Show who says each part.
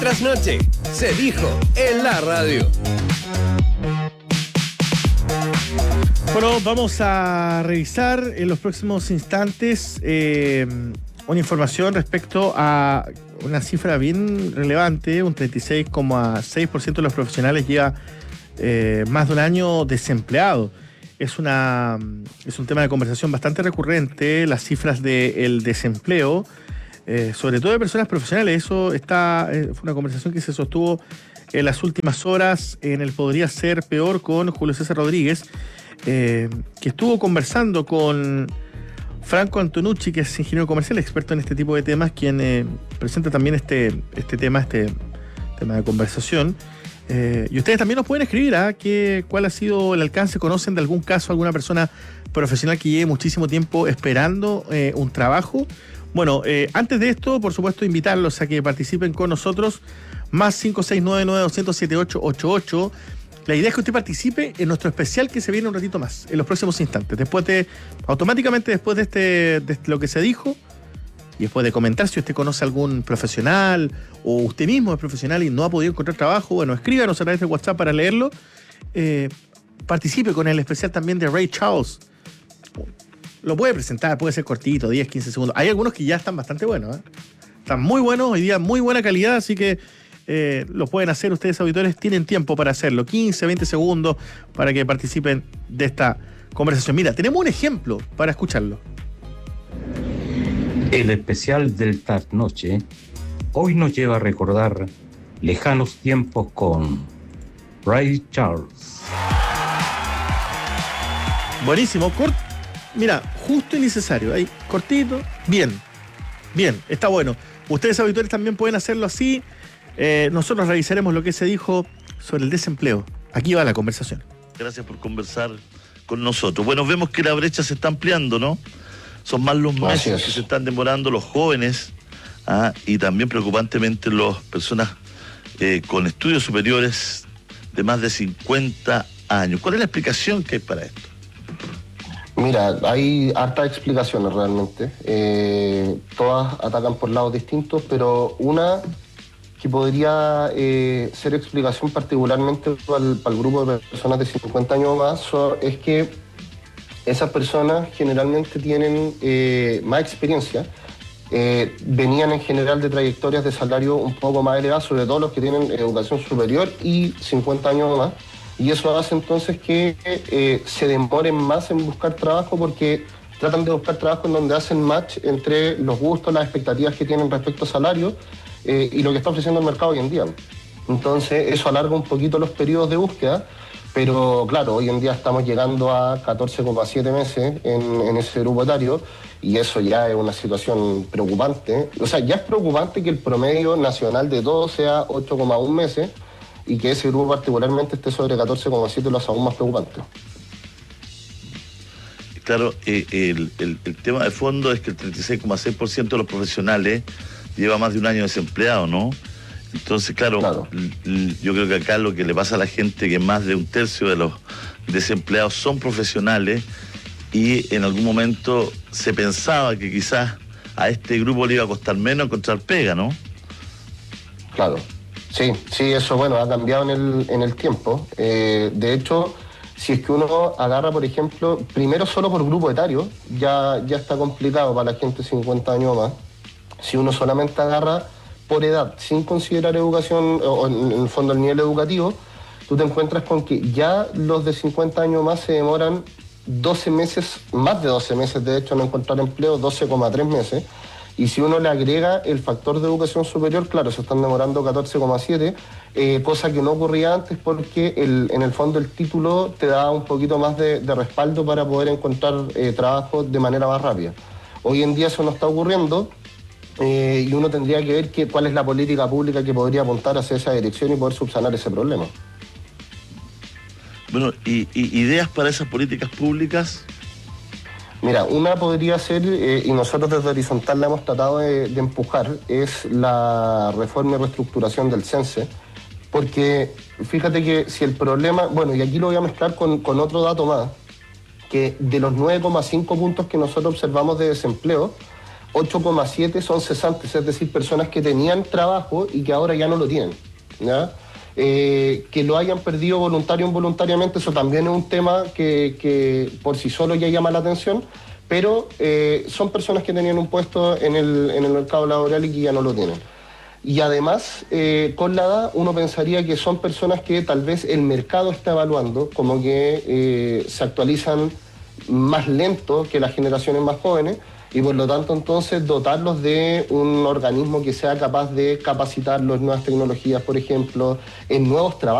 Speaker 1: Trasnoche, se dijo en la radio.
Speaker 2: Bueno, vamos a revisar en los próximos instantes una información respecto a una cifra bien relevante. Un 36,6% de los profesionales lleva más de un año desempleado. Es un tema de conversación bastante recurrente, las cifras del desempleo, sobre todo de personas profesionales. Eso fue una conversación que se sostuvo en las últimas horas en el Podría Ser Peor con Julio César Rodríguez, que estuvo conversando con Franco Antonucci, que es ingeniero comercial, experto en este tipo de temas, quien presenta también este tema de conversación. Y ustedes también nos pueden escribir cuál ha sido el alcance, conocen de algún caso, alguna persona profesional que lleve muchísimo tiempo esperando un trabajo. Bueno, antes de esto, por supuesto, invitarlos a que participen con nosotros, más 569-900-7888. La idea es que usted participe en nuestro especial que se viene un ratito más, en los próximos instantes. Automáticamente después de lo que se dijo, y después de comentar si usted conoce algún profesional, o usted mismo es profesional y no ha podido encontrar trabajo, bueno, escríbanos a través de WhatsApp para leerlo. Participe con el especial también de Ray Charles. Lo puede presentar, puede ser cortito, 10, 15 segundos. Hay algunos que ya están bastante buenos, Están muy buenos, hoy día muy buena calidad, así que lo pueden hacer ustedes, auditores, tienen tiempo para hacerlo, 15, 20 segundos para que participen de esta conversación. Mira, tenemos un ejemplo para escucharlo.
Speaker 3: El especial del Trasnoche hoy nos lleva a recordar lejanos tiempos con Ray Charles.
Speaker 2: Buenísimo, mira, justo y necesario, ahí, cortito, bien, está bueno. Ustedes, auditores, también pueden hacerlo así. Nosotros revisaremos lo que se dijo sobre el desempleo. Aquí va la conversación.
Speaker 4: Gracias por conversar con nosotros. Bueno, vemos que la brecha se está ampliando, ¿no? Son más los meses que se están demorando los jóvenes, y también preocupantemente las personas con estudios superiores de más de 50 años. ¿Cuál es la explicación que hay para esto?
Speaker 5: Mira, hay hartas explicaciones realmente. Todas atacan por lados distintos, pero una que podría ser explicación particularmente para el grupo de personas de 50 años o más es que esas personas generalmente tienen más experiencia, venían en general de trayectorias de salario un poco más elevadas, sobre todo los que tienen educación superior y 50 años o más, y eso hace entonces que se demoren más en buscar trabajo porque tratan de buscar trabajo en donde hacen match entre los gustos, las expectativas que tienen respecto a salario y lo que está ofreciendo el mercado hoy en día. Entonces eso alarga un poquito los periodos de búsqueda, pero claro, hoy en día estamos llegando a 14,7 meses en ese grupo etario y eso ya es una situación preocupante. O sea, ya es preocupante que el promedio nacional de todo sea 8,1 meses y que ese grupo particularmente esté sobre 14,7 lo hace aún más preocupante.
Speaker 4: Claro, el tema de fondo es que el 36,6% de los profesionales lleva más de un año desempleado, ¿no? Entonces, claro, yo creo que acá lo que le pasa a la gente que más de un tercio de los desempleados son profesionales y en algún momento se pensaba que quizás a este grupo le iba a costar menos encontrar pega, ¿no?
Speaker 5: Claro, sí, eso bueno, ha cambiado en el tiempo. De hecho, si es que uno agarra, por ejemplo, primero solo por grupo etario, ya está complicado para la gente de 50 años o más. Si uno solamente agarra por edad, sin considerar educación, o en el fondo el nivel educativo, tú te encuentras con que ya los de 50 años más se demoran 12 meses, más de 12 meses de hecho, en encontrar empleo, 12,3 meses. Y si uno le agrega el factor de educación superior, claro, se están demorando 14,7, cosa que no ocurría antes porque en el fondo el título te da un poquito más de respaldo para poder encontrar trabajo de manera más rápida. Hoy en día eso no está ocurriendo. Y uno tendría que ver cuál es la política pública que podría apuntar hacia esa dirección y poder subsanar ese problema.
Speaker 4: Bueno, ¿y ideas para esas políticas públicas?
Speaker 5: Mira, una podría ser, y nosotros desde Horizontal la hemos tratado de empujar, es la reforma y reestructuración del CENSE, porque fíjate que si el problema, bueno, y aquí lo voy a mezclar con otro dato más, que de los 9,5 puntos que nosotros observamos de desempleo, 8,7 son cesantes, es decir, personas que tenían trabajo y que ahora ya no lo tienen, ¿ya? Que lo hayan perdido voluntario o involuntariamente, eso también es un tema que por sí solo ya llama la atención, pero son personas que tenían un puesto en el mercado laboral y que ya no lo tienen. Y además, con la edad, uno pensaría que son personas que tal vez el mercado está evaluando, como que se actualizan más lento que las generaciones más jóvenes, y por lo tanto entonces dotarlos de un organismo que sea capaz de capacitarlos en nuevas tecnologías, por ejemplo, en nuevos trabajos.